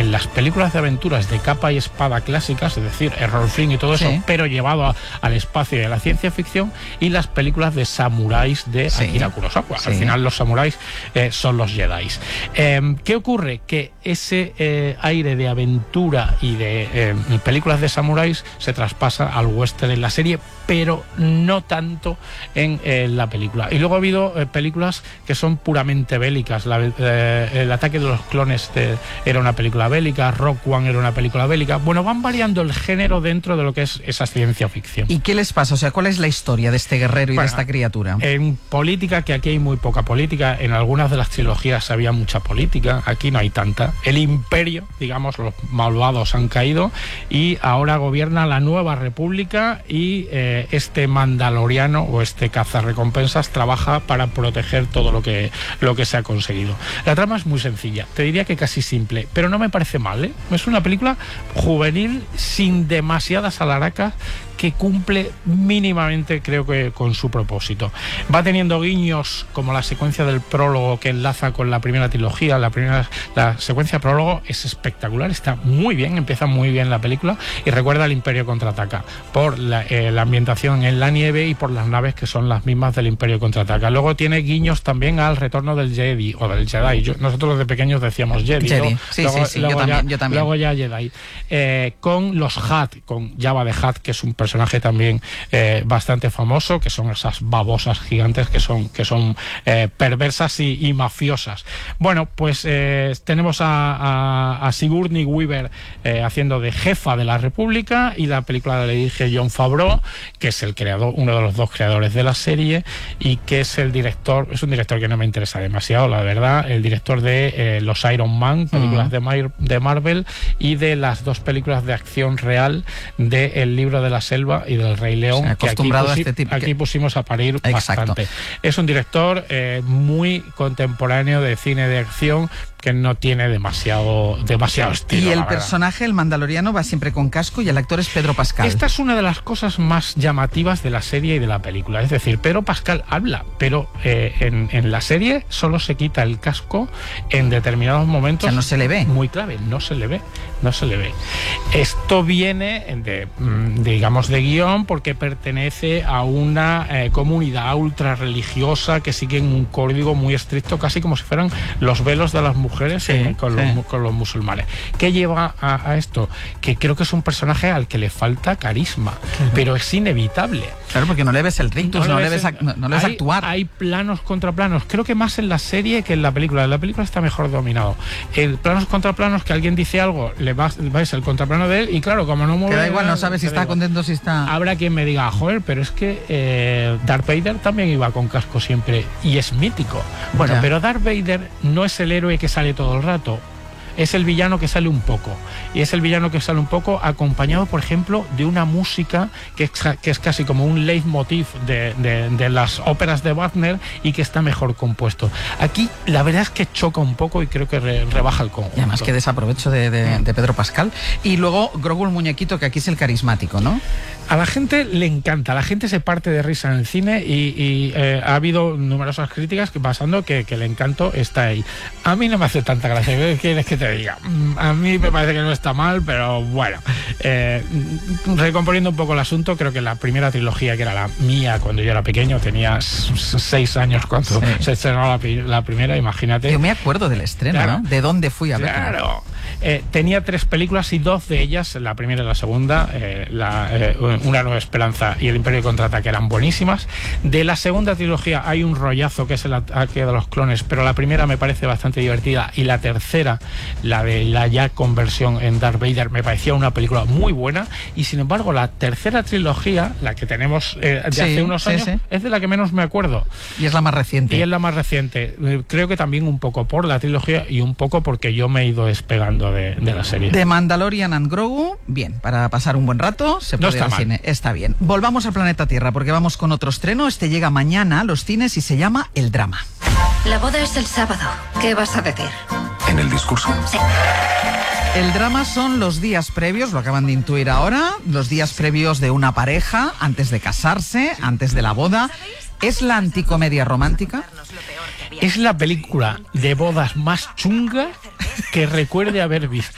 las películas de aventuras de capa y espada clásicas, es decir, Errol Flynn y todo eso, pero llevado al espacio y a la ciencia ficción, y las películas de samuráis de Akira Kurosawa. Al final los samuráis son los Jedis. ¿Qué ocurre? Que ese aire de aventura y de películas de samuráis se traspasa al western en la serie, pero no tanto en la película. Y luego ha habido películas que son puramente bélicas. El ataque de los clones era una película bélica, Rock One era una película bélica. Bueno, van variando el género dentro de lo que es esa ciencia ficción. ¿Y qué les pasa? O sea, ¿cuál es la historia de este guerrero y de esta criatura? En política, que aquí hay muy poca política, en algunas de las trilogías había mucha política, aquí no hay tanta. El imperio, digamos, los malvados han caído y ahora gobierna la nueva república y este mandaloriano o este cazarrecompensas trabaja para proteger todo lo que se ha conseguido. La trama es muy sencilla, te diría que casi simple, pero no me parece mal, ¿eh? Es una película juvenil sin demasiadas alaracas, que cumple mínimamente, creo que, con su propósito. Va teniendo guiños como la secuencia del prólogo que enlaza con la primera trilogía. La secuencia prólogo es espectacular, está muy bien, empieza muy bien la película y recuerda al Imperio Contraataca por la ambientación en la nieve y por las naves que son las mismas del Imperio Contraataca. Luego tiene guiños también al retorno del Jedi o del Jedi. Nosotros de pequeños decíamos Jedi. Yo también. Luego ya Jedi. Con los Hutt, con Jabba the Hutt, que es un personaje también bastante famoso, que son esas babosas gigantes que son perversas y mafiosas. Bueno, pues tenemos a Sigourney Weaver haciendo de jefa de la República, y la película la dirige Jon Favreau, que es el creador, uno de los dos creadores de la serie, y que es el director, es un director que no me interesa demasiado, la verdad, el director de los Iron Man, películas de Marvel, y de las dos películas de acción real de El libro de la selva y del Rey León, que aquí pusimos a parir bastante. Es un director muy contemporáneo de cine de acción, que no tiene demasiado estilo. Y el personaje, el mandaloriano, va siempre con casco y el actor es Pedro Pascal. Esta es una de las cosas más llamativas de la serie y de la película. Es decir, Pedro Pascal habla, pero en la serie solo se quita el casco en determinados momentos. O sea, no se le ve. Muy clave, no se le ve. Esto viene digamos, de guión, porque pertenece a una comunidad ultra religiosa que siguen un código muy estricto, casi como si fueran los velos de las mujeres con los musulmanes. ¿Qué lleva a esto? Que creo que es un personaje al que le falta carisma, pero es inevitable. Claro, porque no le ves el rictus, no le ves actuar. Hay planos contra planos, creo que más en la serie que en la película. En la película está mejor dominado. El planos contra planos, que alguien dice algo, le vais el contraplano de él, y claro, como no mueve... Queda igual, no sabes si está contento, si está... Habrá quien me diga, joder, pero es que Darth Vader también iba con casco siempre y es mítico. Bueno, pero Darth Vader no es el héroe que sale todo el rato, es el villano que sale un poco, y es el villano que sale un poco acompañado, por ejemplo, de una música que es casi como un leitmotiv de las óperas de Wagner, y que está mejor compuesto. Aquí la verdad es que choca un poco y creo que rebaja el conjunto. Y además que desaprovecho de Pedro Pascal. Y luego Grogu el muñequito, que aquí es el carismático, ¿no? A la gente le encanta, la gente se parte de risa en el cine, y ha habido numerosas críticas pasando que el encanto está ahí. A mí no me hace tanta gracia, ¿qué quieres que te diga? A mí me parece que no está mal, pero bueno, recomponiendo un poco el asunto, creo que la primera trilogía, que era la mía cuando yo era pequeño, tenía 6 años cuando se estrenó la primera, imagínate. Yo me acuerdo del estreno, claro, ¿no? ¿De dónde fui a ver? Claro. Tenía 3 películas, y 2 de ellas, la primera y la segunda, Una Nueva Esperanza y El Imperio Contraataca, eran buenísimas. De la segunda trilogía hay un rollazo, que es El Ataque de los Clones, pero la primera me parece bastante divertida, y la tercera, la de la ya conversión en Darth Vader, me parecía una película muy buena. Y sin embargo, la tercera trilogía, la que tenemos de hace unos años, es de la que menos me acuerdo. Y es la más reciente. Y es la más reciente. Creo que también un poco por la trilogía y un poco porque yo me he ido despegando de la serie. De Mandalorian and Grogu, bien, para pasar un buen rato, se puede ir al cine. Está bien. Volvamos al planeta Tierra, porque vamos con otro estreno. Este llega mañana a los cines y se llama El Drama. La boda es el sábado. ¿Qué vas a decir? ¿En el discurso? Sí. El drama son los días previos, lo acaban de intuir ahora, los días previos de una pareja, antes de casarse, antes de la boda. ¿Es la anticomedia romántica? Es la película de bodas más chunga que recuerde haber visto.